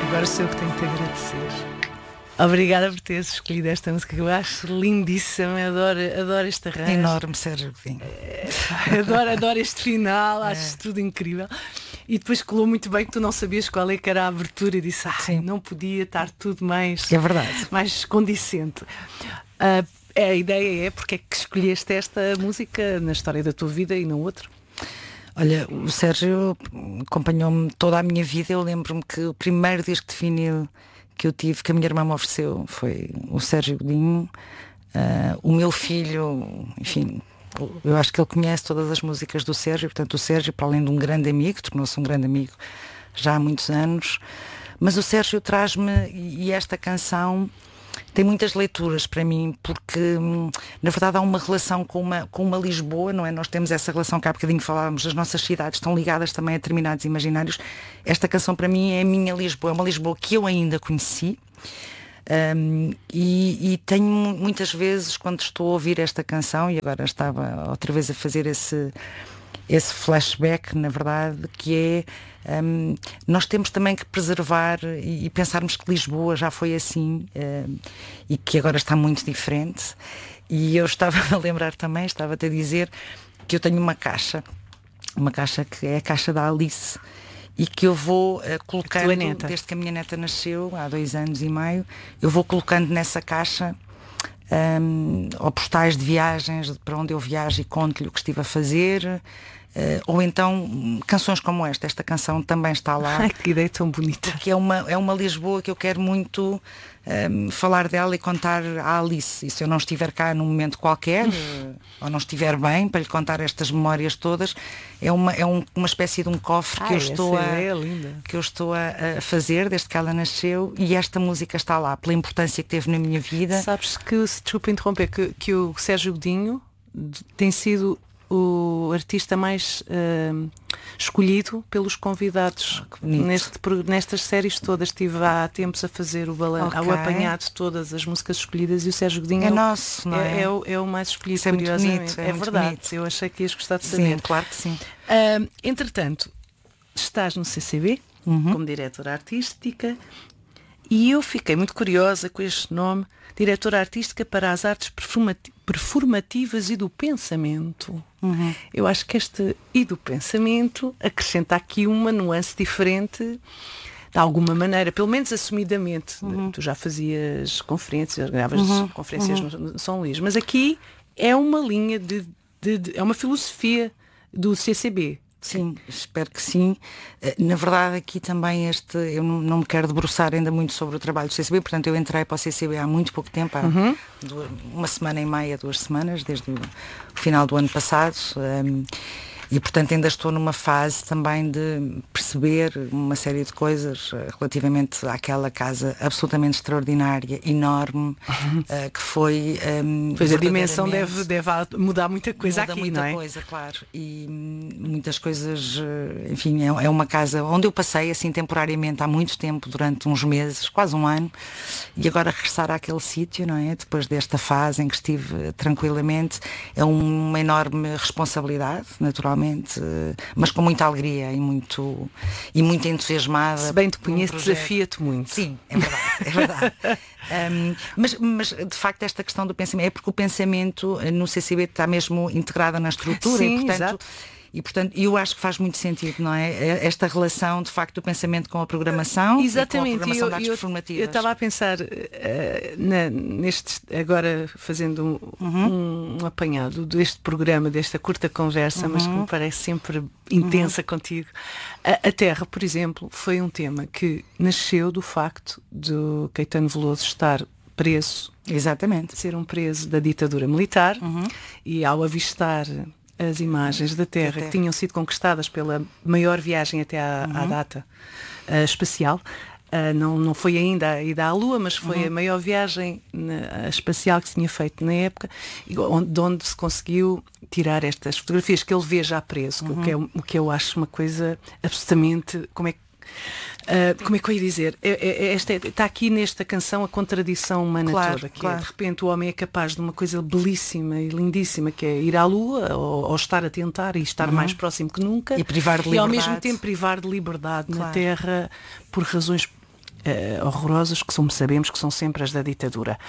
Agora sou eu que tenho que te agradecer. Obrigada por teres escolhido esta música, que eu acho lindíssima. Adoro este arranjo. Enorme, Sérgio Godinho. Adoro este final, acho tudo incrível. E depois colou muito bem que tu não sabias qual é que era a abertura e disse, não podia estar tudo mais, é verdade, mais condicente. A ideia é porque é que escolheste esta música na história da tua vida e não outra? Olha, o Sérgio acompanhou-me toda a minha vida. Eu lembro-me que o primeiro disco de vinil que eu tive, que a minha irmã me ofereceu, foi o Sérgio Godinho. O meu filho, enfim, eu acho que ele conhece todas as músicas do Sérgio. Portanto, o Sérgio, para além de um grande amigo, tornou-se um grande amigo já há muitos anos. Mas o Sérgio traz-me, e esta canção tem muitas leituras para mim, porque na verdade há uma relação com uma Lisboa, não é? Nós temos essa relação que há bocadinho falávamos, as nossas cidades estão ligadas também a determinados imaginários. Esta canção para mim é a minha Lisboa, é uma Lisboa que eu ainda conheci. E tenho muitas vezes, quando estou a ouvir esta canção, e agora estava outra vez a fazer esse flashback, na verdade, que é nós temos também que preservar e pensarmos que Lisboa já foi assim, e que agora está muito diferente. E eu estava a lembrar também, estava-te a dizer que eu tenho uma caixa que é a caixa da Alice, e que eu vou colocando, desde que a minha neta nasceu, há 2 anos e meio, eu vou colocando nessa caixa ou postais de viagens para onde eu viajo e conto-lhe o que estive a fazer, ou então canções como esta canção também está lá. Ai, que ideia tão bonita. Porque é uma Lisboa que eu quero muito falar dela e contar à Alice. E se eu não estiver cá num momento qualquer ou não estiver bem para lhe contar estas memórias todas, é uma espécie de um cofre que eu estou a fazer desde que ela nasceu, e esta música está lá pela importância que teve na minha vida. Sabes que, se desculpa interromper, que o Sérgio Godinho tem sido o artista mais escolhido pelos convidados nestas séries todas. Estive há tempos a fazer o apanhado de todas as músicas escolhidas, e o Sérgio Godinho é nosso, não é? É o mais escolhido, isso é curiosamente. Muito bonito, é verdade, bonito. Eu achei que ias gostar de saber. Sim, claro que sim. Entretanto, estás no CCB como diretora artística, e eu fiquei muito curiosa com este nome, diretora artística para as artes performativas e do pensamento. Eu acho que este e do pensamento acrescenta aqui uma nuance diferente, de alguma maneira, pelo menos assumidamente. Tu já fazias conferências, gravas conferências no São Luís, mas aqui é uma linha é uma filosofia do CCB. Sim, espero que sim. Na verdade, aqui também eu não me quero debruçar ainda muito sobre o trabalho do CCB, portanto eu entrei para o CCB há muito pouco tempo, há 1,5 2 semanas, desde o final do ano passado. E portanto ainda estou numa fase também de perceber uma série de coisas relativamente àquela casa absolutamente extraordinária, enorme, que foi... Pois a dimensão deve mudar muita coisa aqui, muita não é? Coisa, claro. E muitas coisas, enfim, é uma casa onde eu passei assim temporariamente há muito tempo, durante uns meses, quase um ano, e agora regressar àquele sítio, não é? Depois desta fase em que estive tranquilamente, é uma enorme responsabilidade, naturalmente, mas com muita alegria e muito entusiasmada. Se bem te conheço, desafia-te muito. Sim, é verdade. Mas de facto esta questão do pensamento é porque o pensamento no CCB está mesmo integrado na estrutura. Sim, e portanto, exato. E portanto eu acho que faz muito sentido, não é? Esta relação de facto do pensamento com a programação. Exatamente. E com a programação de artes performativas. Eu estava a pensar agora fazendo um apanhado deste programa, desta curta conversa, mas que me parece sempre intensa contigo. A Terra, por exemplo, foi um tema que nasceu do facto do Caetano Veloso estar preso. Exatamente. Ser um preso da ditadura militar, e ao avistar as imagens da Terra que tinham sido conquistadas pela maior viagem até à data espacial. Não foi ainda a ida à Lua, mas foi a maior viagem espacial que se tinha feito na época, de onde se conseguiu tirar estas fotografias que ele vê já preso, o que eu acho uma coisa absolutamente... Como é que eu ia dizer? Está aqui nesta canção a contradição humana toda, que de repente o homem é capaz de uma coisa belíssima e lindíssima, que é ir à Lua, ou estar a tentar e estar mais próximo que nunca, e privar de liberdade. E ao mesmo tempo privar de liberdade na Terra por razões horrorosas, que sabemos que são sempre as da ditadura.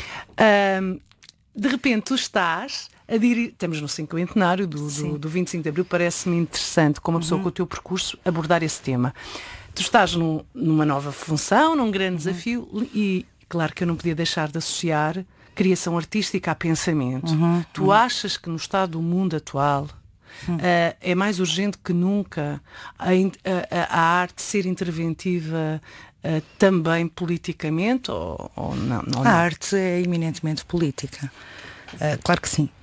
De repente tu estás estamos no 50º do 25 de Abril, parece-me interessante, como uma pessoa com o teu percurso, abordar esse tema. Tu estás numa nova função, num grande desafio, e claro que eu não podia deixar de associar criação artística a pensamento. Tu achas que no estado do mundo atual é mais urgente que nunca a arte ser interventiva também politicamente ou não? A arte é eminentemente política. Claro que sim.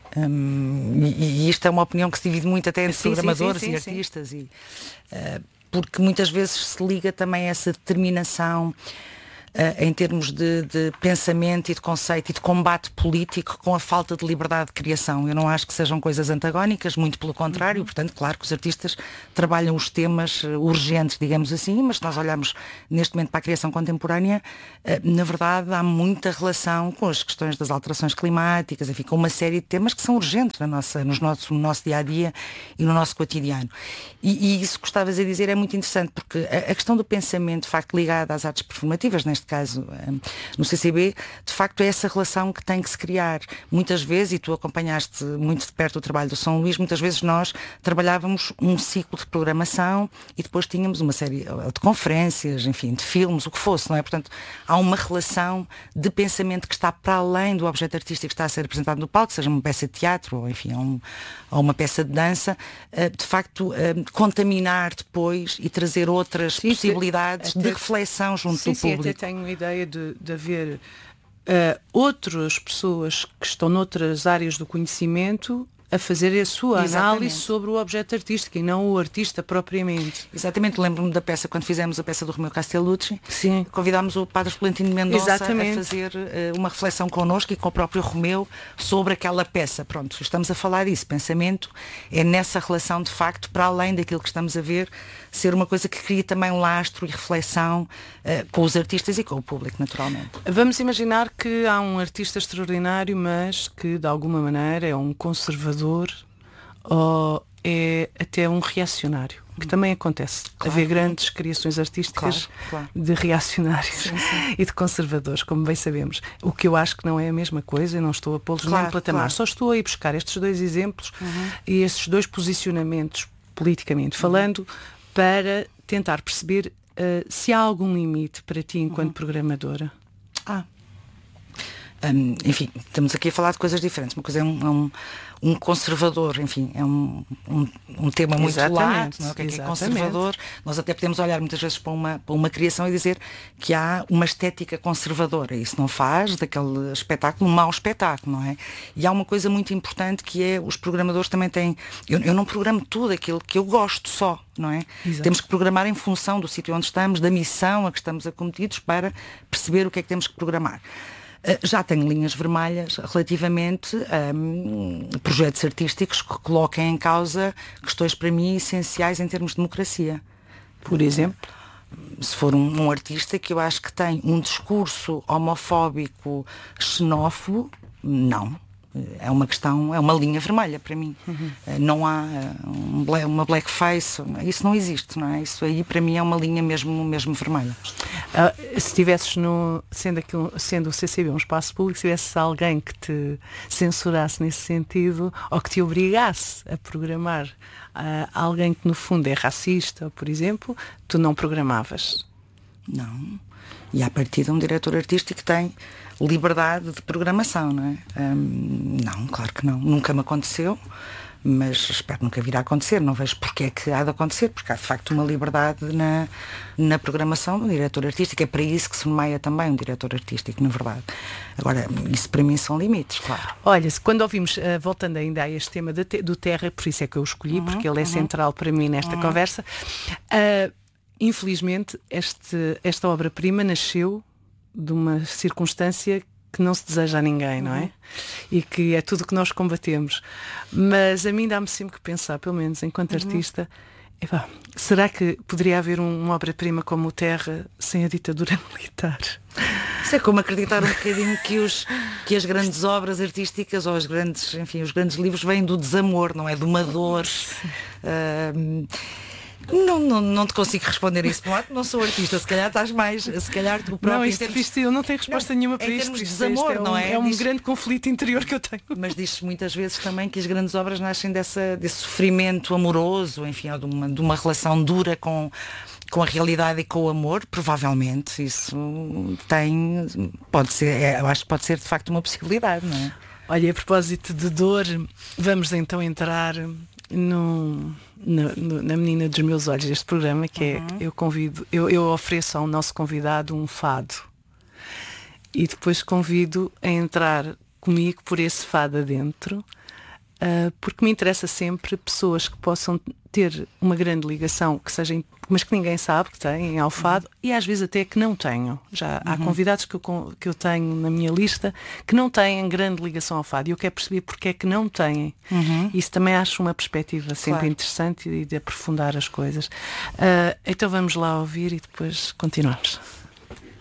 E isto é uma opinião que se divide muito até entre programadores e artistas. Porque muitas vezes se liga também a essa determinação em termos de pensamento e de conceito e de combate político com a falta de liberdade de criação. Eu não acho que sejam coisas antagónicas, muito pelo contrário. Portanto, claro que os artistas trabalham os temas urgentes, digamos assim, mas se nós olharmos neste momento para a criação contemporânea, na verdade há muita relação com as questões das alterações climáticas, enfim, com uma série de temas que são urgentes no nosso dia-a-dia e no nosso cotidiano. E isso que estavas a dizer é muito interessante, porque a questão do pensamento, de facto, ligada às artes performativas, neste caso no CCB, de facto é essa relação que tem que se criar. Muitas vezes, e tu acompanhaste muito de perto o trabalho do São Luís, muitas vezes nós trabalhávamos um ciclo de programação e depois tínhamos uma série de conferências, enfim, de filmes, o que fosse, não é? Portanto, há uma relação de pensamento que está para além do objeto artístico que está a ser apresentado no palco, seja uma peça de teatro ou, enfim, ou uma peça de dança, de facto contaminar depois e trazer outras possibilidades de reflexão junto do público. Até tenho a ideia de haver outras pessoas que estão noutras áreas do conhecimento a fazer a sua análise sobre o objeto artístico e não o artista propriamente. Exatamente, lembro-me da peça, quando fizemos a peça do Romeu Castellucci, convidámos o Padre Florentino de Mendonça a fazer uma reflexão connosco e com o próprio Romeu sobre aquela peça. Pronto, estamos a falar disso. Pensamento é nessa relação, de facto, para além daquilo que estamos a ver, ser uma coisa que cria também um lastro e reflexão com os artistas e com o público, naturalmente. Vamos imaginar que há um artista extraordinário, mas que de alguma maneira é um conservador ou é até um reacionário, que também acontece. Haver grandes criações artísticas de reacionários e de conservadores, como bem sabemos. O que eu acho que não é a mesma coisa, eu não estou a pô-los no mesmo patamar. Só estou a ir buscar estes dois exemplos e estes dois posicionamentos politicamente falando, para tentar perceber se há algum limite para ti enquanto programadora. Enfim, estamos aqui a falar de coisas diferentes. Uma coisa é um conservador, enfim, é um tema muito lato, não é? O que é conservador? Nós até podemos olhar muitas vezes para uma criação e dizer que há uma estética conservadora. Isso não faz daquele espetáculo um mau espetáculo, não é? E há uma coisa muito importante que é, os programadores também têm... Eu não programo tudo aquilo que eu gosto só, não é? Exato. Temos que programar em função do sítio onde estamos, da missão a que estamos acometidos, para perceber o que é que temos que programar. Já tenho linhas vermelhas relativamente a projetos artísticos que coloquem em causa questões para mim essenciais em termos de democracia. Por exemplo? Se for um artista que eu acho que tem um discurso homofóbico, xenófobo, não. É uma questão, é uma linha vermelha para mim. Não há uma blackface, isso não existe, não é? Isso aí para mim é uma linha mesmo vermelha. Se tivesses sendo o CCB um espaço público, se tivesse alguém que te censurasse nesse sentido, ou que te obrigasse a programar alguém que no fundo é racista, por exemplo, tu não programavas? Não. E a partir de um diretor artístico tem liberdade de programação, não é? Não, claro que não. Nunca me aconteceu, mas espero nunca vir a acontecer. Não vejo porque é que há de acontecer, porque há de facto uma liberdade na programação do diretor artístico. É para isso que se nomeia também um diretor artístico, na verdade. Agora, isso para mim são limites, claro. Olha, quando ouvimos, voltando ainda a este tema do Terra, por isso é que eu o escolhi, porque ele é central para mim nesta conversa, infelizmente esta obra-prima nasceu de uma circunstância que não se deseja a ninguém, não é? E que é tudo o que nós combatemos. Mas a mim dá-me sempre que pensar, pelo menos enquanto artista, será que poderia haver uma obra-prima como o Terra sem a ditadura militar? Isso é como acreditar um bocadinho que as grandes obras artísticas ou os grandes livros vêm do desamor, não é? De uma dor. Não te consigo responder isso, não sou artista, se calhar estás mais, se calhar tu próprio. Não, isto eu não tenho resposta nenhuma para isto. De desamor, não é? É um grande conflito interior que eu tenho. Mas diz-se muitas vezes também que as grandes obras nascem desse sofrimento amoroso, enfim, ou de uma relação dura com a realidade e com o amor. Provavelmente isso pode ser, eu acho que pode ser de facto uma possibilidade, não é? Olha, a propósito de dor, vamos então entrar na menina dos meus olhos deste programa, que é, eu ofereço ao nosso convidado um fado e depois convido a entrar comigo por esse fado adentro, porque me interessa sempre pessoas que possam ter uma grande ligação, mas que ninguém sabe que têm ao fado, e às vezes até que não tenham. Já há convidados que eu tenho na minha lista que não têm grande ligação ao fado, e eu quero perceber porque é que não têm. Isso também acho uma perspectiva sempre interessante, e de aprofundar as coisas. Então vamos lá ouvir e depois continuamos.